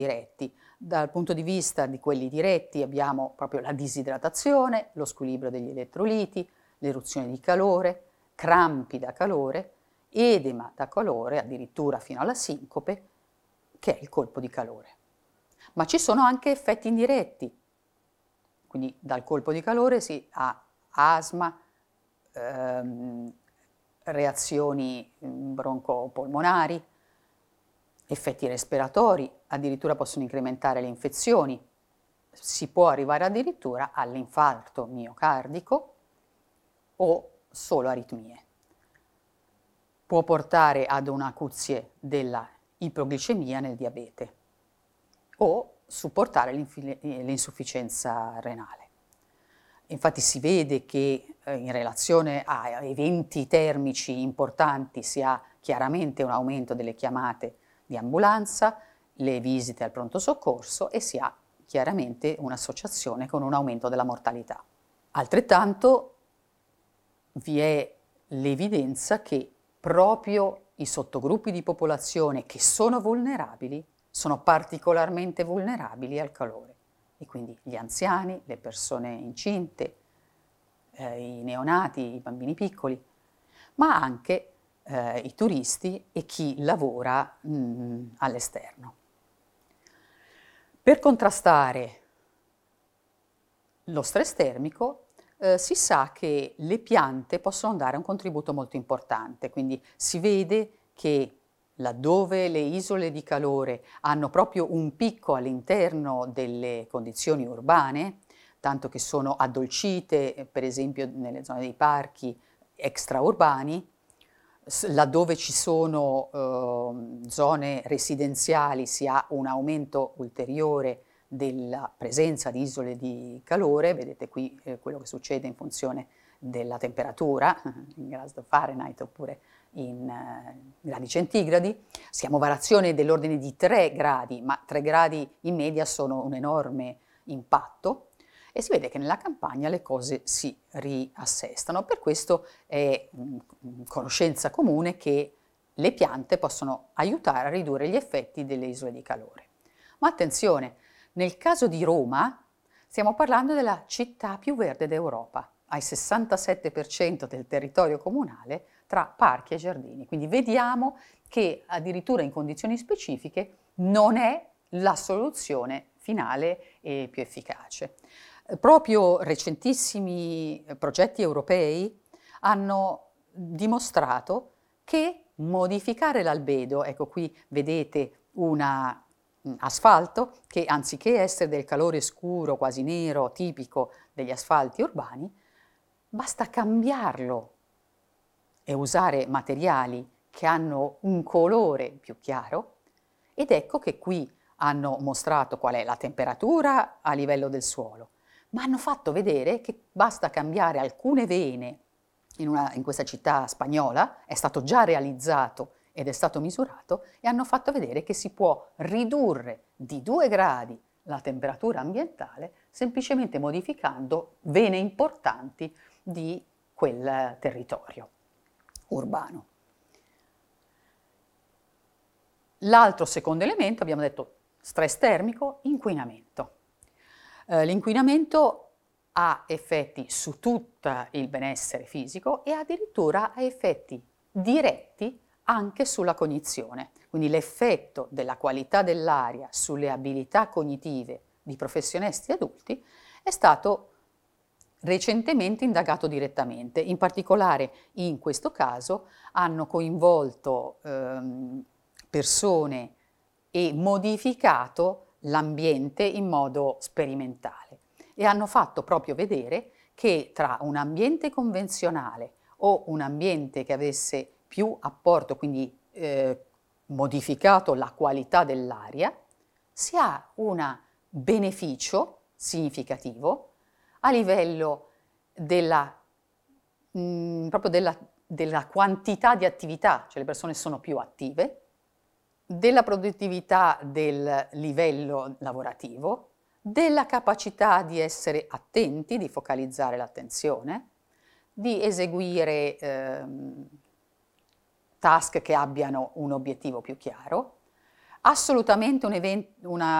diretti. Dal punto di vista di quelli diretti abbiamo proprio la disidratazione, lo squilibrio degli elettroliti, l'eruzione di calore, crampi da calore, edema da calore, addirittura fino alla sincope, che è il colpo di calore. Ma ci sono anche effetti indiretti, quindi dal colpo di calore si ha asma, reazioni broncopolmonari, effetti respiratori, addirittura possono incrementare le infezioni, si può arrivare addirittura all'infarto miocardico o solo aritmie. Può portare ad un'acuzie della ipoglicemia nel diabete o supportare l'insufficienza renale. Infatti si vede che in relazione a eventi termici importanti si ha chiaramente un aumento delle chiamate di ambulanza, le visite al pronto soccorso e si ha chiaramente un'associazione con un aumento della mortalità. Altrettanto vi è l'evidenza che proprio i sottogruppi di popolazione che sono vulnerabili sono particolarmente vulnerabili al calore, e quindi gli anziani, le persone incinte, i neonati, i bambini piccoli, ma anche i turisti e chi lavora all'esterno. Per contrastare lo stress termico si sa che le piante possono dare un contributo molto importante, quindi si vede che laddove le isole di calore hanno proprio un picco all'interno delle condizioni urbane, tanto che sono addolcite, per esempio nelle zone dei parchi extraurbani, laddove ci sono zone residenziali si ha un aumento ulteriore della presenza di isole di calore, vedete qui quello che succede in funzione della temperatura, in gradi Fahrenheit oppure in gradi centigradi, siamo variazioni dell'ordine di 3 gradi, ma 3 gradi in media sono un enorme impatto, e si vede che nella campagna le cose si riassestano. Per questo è conoscenza comune che le piante possono aiutare a ridurre gli effetti delle isole di calore. Ma attenzione, nel caso di Roma stiamo parlando della città più verde d'Europa, ha il 67% del territorio comunale tra parchi e giardini, quindi vediamo che addirittura in condizioni specifiche non è la soluzione finale e più efficace. Proprio recentissimi progetti europei hanno dimostrato che modificare l'albedo, ecco qui vedete una asfalto che anziché essere del calore scuro, quasi nero, tipico degli asfalti urbani, basta cambiarlo e usare materiali che hanno un colore più chiaro, ed ecco che qui hanno mostrato qual è la temperatura a livello del suolo, ma hanno fatto vedere che basta cambiare alcune vene in questa città spagnola, è stato già realizzato ed è stato misurato, e hanno fatto vedere che si può ridurre di 2 gradi la temperatura ambientale semplicemente modificando vene importanti di quel territorio urbano. L'altro secondo elemento, abbiamo detto stress termico, inquinamento. L'inquinamento ha effetti su tutto il benessere fisico e addirittura ha effetti diretti anche sulla cognizione. Quindi l'effetto della qualità dell'aria sulle abilità cognitive di professionisti adulti è stato recentemente indagato direttamente. In particolare in questo caso hanno coinvolto persone e modificato l'ambiente in modo sperimentale, e hanno fatto proprio vedere che tra un ambiente convenzionale o un ambiente che avesse più apporto, quindi modificato la qualità dell'aria, si ha un beneficio significativo a livello proprio della quantità di attività, cioè le persone sono più attive, della produttività del livello lavorativo, della capacità di essere attenti, di focalizzare l'attenzione, di eseguire task che abbiano un obiettivo più chiaro, Assolutamente una